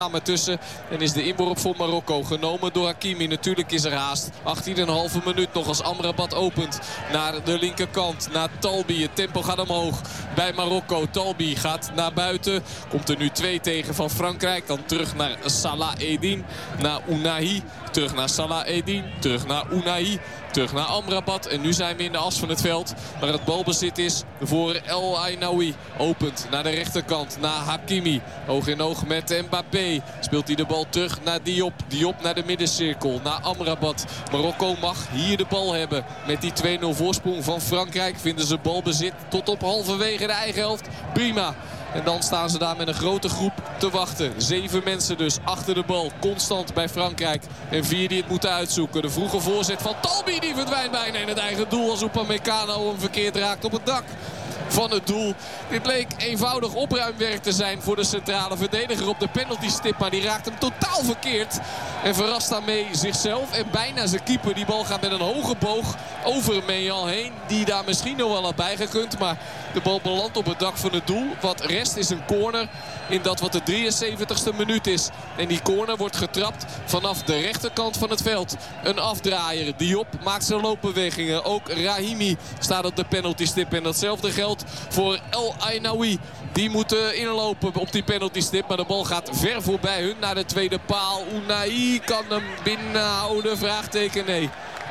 tussen. En is de inworp voor Marokko genomen door Hakimi. Natuurlijk is er haast. 18,5 minuut nog als Amrabat opent naar de linkerkant. Naar Talbi. Het tempo gaat omhoog bij Marokko. Talbi gaat naar buiten. Komt er nu 2 tegen van Frankrijk. Dan terug naar Salah Eddin. Naar Ounahi. Terug naar Salah Eddin. Terug naar Ounahi. Terug naar Amrabat. En nu zijn we in de as van het veld. Waar het balbezit is voor El Ainaoui. Opent naar de rechterkant. Naar Hakimi. Oog in oog met Mbappé. Speelt hij de bal terug naar Diop. Diop naar de middencirkel. Naar Amrabat. Marokko mag hier de bal hebben. Met die 2-0 voorsprong van Frankrijk vinden ze balbezit tot op halverwege de eigen helft. Prima. En dan staan ze daar met een grote groep te wachten. 7 mensen dus achter de bal. Constant bij Frankrijk. En 4 die het moeten uitzoeken. De vroege voorzet van Talbi die verdwijnt bijna in het eigen doel. Als Upamecano hem verkeerd raakt op het dak van het doel. Dit bleek eenvoudig opruimwerk te zijn voor de centrale verdediger op de penaltystip. Maar die raakt hem totaal verkeerd. En verrast daarmee zichzelf en bijna zijn keeper. Die bal gaat met een hoge boog over Mejan heen. Die daar misschien nog wel had bijgekund. Maar de bal belandt op het dak van het doel. Wat rest is een corner in dat wat de 73ste minuut is. En die corner wordt getrapt vanaf de rechterkant van het veld. Een afdraaier. Diop maakt zijn loopbewegingen. Ook Rahimi staat op de penaltystip. En datzelfde geldt voor El Ainaoui. Die moeten inlopen op die penaltystip. Maar de bal gaat ver voorbij hun naar de tweede paal. Ounahi kan hem binnenhouden. Vraagteken nee.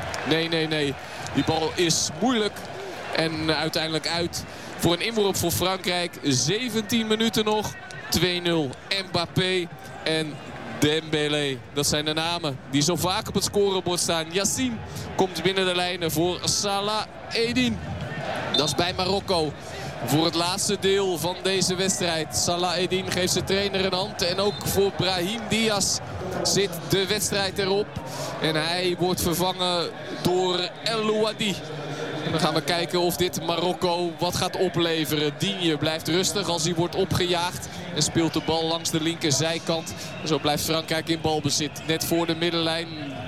Nee. Die bal is moeilijk. En uiteindelijk uit voor een inworp voor Frankrijk. 17 minuten nog. 2-0. Mbappé en Dembélé. Dat zijn de namen die zo vaak op het scorebord staan. Yassine komt binnen de lijnen voor Salah Eddin. Dat is bij Marokko. Voor het laatste deel van deze wedstrijd. Salah Eddin geeft zijn trainer een hand. En ook voor Brahim Diaz zit de wedstrijd erop. En hij wordt vervangen door El Ouadi. En dan gaan we kijken of dit Marokko wat gaat opleveren. Digne blijft rustig als hij wordt opgejaagd. En speelt de bal langs de linkerzijkant. En zo blijft Frankrijk in balbezit. Net voor de middenlijn.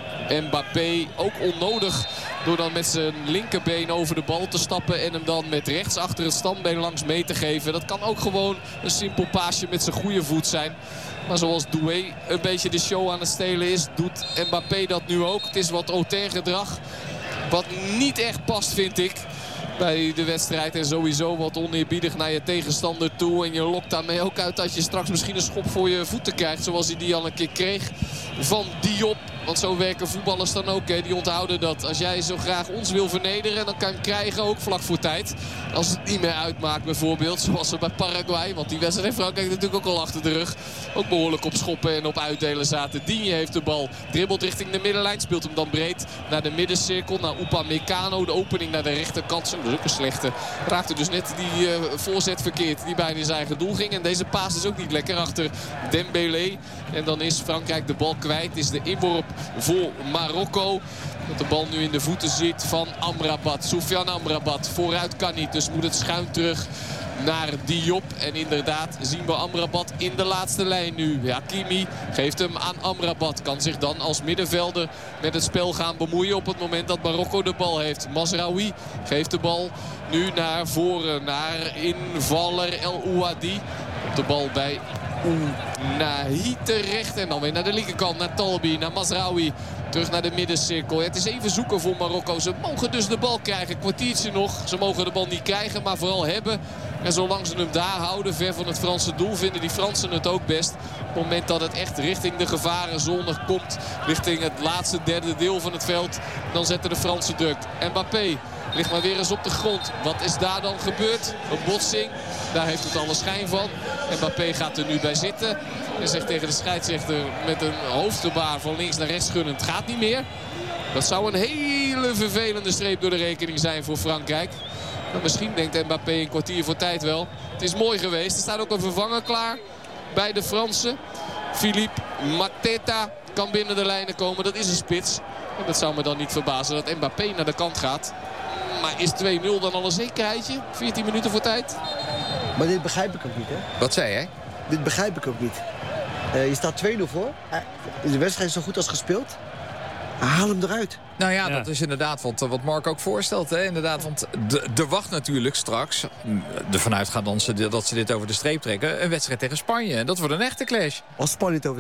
Mbappé ook onnodig door dan met zijn linkerbeen over de bal te stappen. En hem dan met rechts achter het standbeen langs mee te geven. Dat kan ook gewoon een simpel paasje met zijn goede voet zijn. Maar zoals Doué een beetje de show aan het stelen is, doet Mbappé dat nu ook. Het is wat hautain gedrag. Wat niet echt past, vind ik, bij de wedstrijd. En sowieso wat oneerbiedig naar je tegenstander toe. En je lokt daarmee ook uit dat je straks misschien een schop voor je voeten krijgt. Zoals hij die al een keer kreeg van Diop. Want zo werken voetballers dan ook. Hè. Die onthouden dat. Als jij zo graag ons wil vernederen, dan kan je hem krijgen ook vlak voor tijd. Als het niet meer uitmaakt bijvoorbeeld. Zoals ze bij Paraguay. Want die wedstrijd in Frankrijk natuurlijk ook al achter de rug. Ook behoorlijk op schoppen en op uitdelen zaten. Digne heeft de bal. Dribbelt richting de middenlijn. Speelt hem dan breed naar de middencirkel. Naar Upamecano. De opening naar de rechterkant. Zo, dat is ook een slechte. Raakte dus net die voorzet verkeerd. Die bijna in zijn eigen doel ging. En deze paas is ook niet lekker achter Dembélé. En dan is Frankrijk de bal kwijt. Is de inworp voor Marokko. Dat de bal nu in de voeten zit van Amrabat. Soufiane Amrabat. Vooruit kan niet. Dus moet het schuin terug naar Diop. En inderdaad zien we Amrabat in de laatste lijn nu. Hakimi geeft hem aan Amrabat. Kan zich dan als middenvelder met het spel gaan bemoeien op het moment dat Marokko de bal heeft. Mazraoui geeft de bal nu naar voren. Naar invaller El Ouadi. Op de bal bij Ounahi terecht. En dan weer naar de linkerkant. Naar Talbi. Naar Mazraoui. Terug naar de middencirkel. Het is even zoeken voor Marokko. Ze mogen dus de bal krijgen. Een kwartiertje nog. Ze mogen de bal niet krijgen, maar vooral hebben. En zolang ze hem daar houden, ver van het Franse doel, vinden die Fransen het ook best. Op het moment dat het echt richting de gevarenzone komt. Richting het laatste derde deel van het veld. Dan zetten de Fransen druk. Mbappé ligt maar weer eens op de grond. Wat is daar dan gebeurd? Een botsing. Daar heeft het alle schijn van. Mbappé gaat er nu bij zitten. En zegt tegen de scheidsrechter met een hoofdgebaar van links naar rechts gunnen. Het gaat niet meer. Dat zou een hele vervelende streep door de rekening zijn voor Frankrijk. Maar misschien denkt Mbappé een kwartier voor tijd wel. Het is mooi geweest. Er staat ook een vervanger klaar bij de Fransen. Philippe Mateta kan binnen de lijnen komen. Dat is een spits. En dat zou me dan niet verbazen dat Mbappé naar de kant gaat. Maar is 2-0 dan al een zekerheidje? 14 minuten voor tijd? Maar dit begrijp ik ook niet, hè? Wat zei jij? Dit begrijp ik ook niet. Je staat 2-0 voor. De wedstrijd is zo goed als gespeeld. Haal hem eruit. Nou ja, dat is inderdaad wat Mark ook voorstelt. Hè? Inderdaad, want de wacht natuurlijk straks. Ervan uitgaan dat ze dit over de streep trekken. Een wedstrijd tegen Spanje. En dat wordt een echte clash. Als Spanje het over